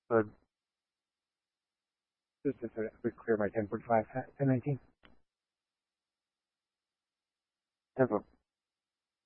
So just to clear my 10.5, 1019. 10